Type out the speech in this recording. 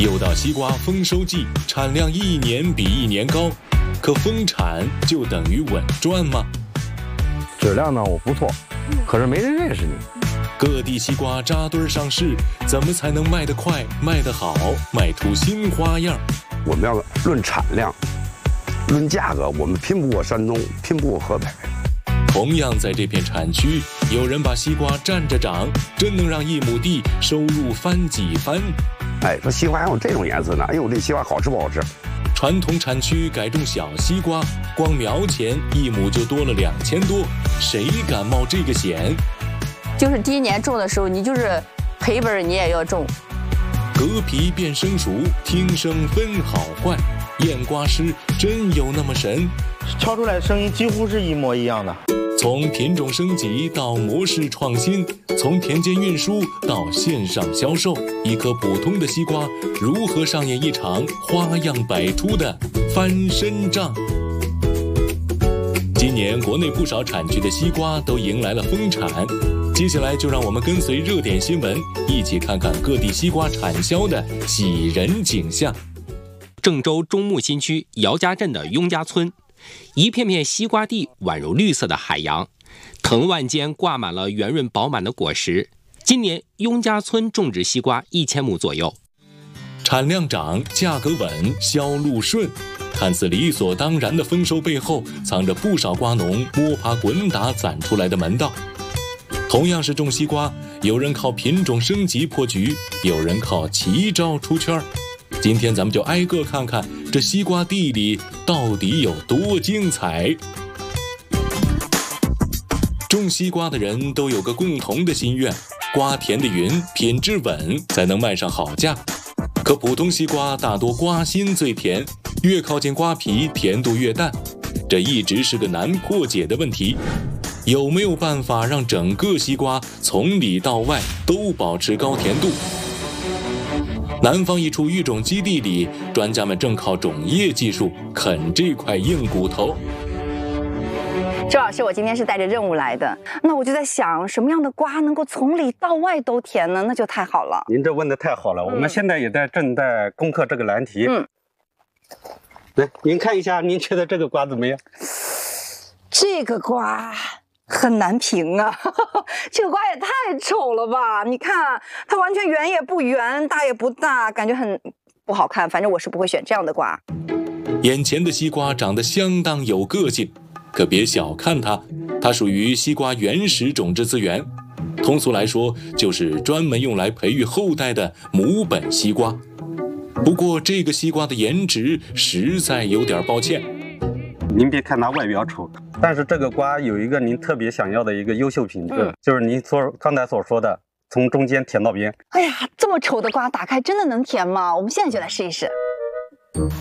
又到西瓜丰收季，产量一年比一年高，可丰产就等于稳赚吗？ 质量呢我不错，可是没人认识你。 各地西瓜扎堆上市，怎么才能卖得快、卖得好、卖出新花样？ 我们要论产量，论价格，我们拼不过山东，拼不过河北。 同样在这片产区，有人把西瓜站着长，真能让1亩地收入翻几番。 哎，说西瓜还有这种颜色呢，哎呦，这西瓜好吃不好吃？ 传统产区改种小西瓜，光苗钱1亩就多了2000多，谁敢冒这个险？ 就是第一年种的时候，你就是赔本你也要种。 割皮变生熟，听声分好坏，验瓜师真有那么神？ 敲出来的声音几乎是一模一样的。 从品种升级到模式创新，从田间运输到线上销售，一颗普通的西瓜如何上演一场花样百出的翻身仗？今年国内不少产区的西瓜都迎来了丰产，接下来就让我们跟随热点新闻，一起看看各地西瓜产销的喜人景象。 郑州中木新区姚家镇的雍家村，一片片西瓜地宛如绿色的海洋，藤蔓间挂满了圆润饱满的果实。今年雍家村种植西瓜1000亩左右， 产量涨，价格稳，销路顺。看似理所当然的丰收背后，藏着不少瓜农摸爬滚打攒出来的门道。同样是种西瓜，有人靠品种升级破局，有人靠奇招出圈。今天咱们就挨个看看这西瓜地里到底有多精彩。种西瓜的人都有个共同的心愿，瓜甜的匀，品质稳，才能卖上好价。可普通西瓜大多瓜心最甜，越靠近瓜皮甜度越淡，这一直是个难破解的问题。有没有办法让整个西瓜从里到外都保持高甜度？南方一处育种基地里，专家们正靠种业技术啃这块硬骨头。 周老师，我今天是带着任务来的，那我就在想，什么样的瓜能够从里到外都甜呢？那就太好了。 您这问的太好了，我们现在也正在攻克这个难题。来，您看一下，您觉得这个瓜怎么样？ 这个瓜很难评啊，这个瓜也太丑了吧！你看，它完全圆也不圆，大也不大，感觉很不好看。反正我是不会选这样的瓜。 眼前的西瓜长得相当有个性，可别小看它，它属于西瓜原始种质资源。通俗来说，就是专门用来培育后代的母本西瓜。不过这个西瓜的颜值实在有点抱歉。 您别看它外表丑，但是这个瓜有一个您特别想要的一个优秀品质，就是您刚才所说的从中间甜到边。 哎呀，这么丑的瓜打开真的能甜吗？我们现在就来试一试。